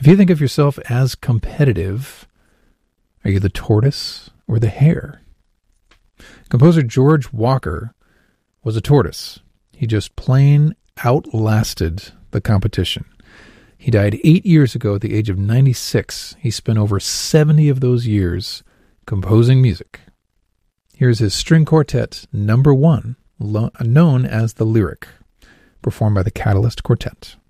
If you think of yourself as competitive, are you the tortoise or the hare? Composer George Walker was a tortoise. He just plain outlasted the competition. He died 8 years ago at the age of 96. He spent over 70 of those years composing music. Here's his string quartet, number 1, known as the Lyric, performed by the Catalyst Quartet.